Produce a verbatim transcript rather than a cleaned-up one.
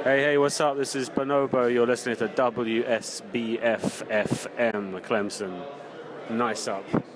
Hey, hey, what's up? This is Bonobo. You're listening to W S B F F M Clemson. Nice up.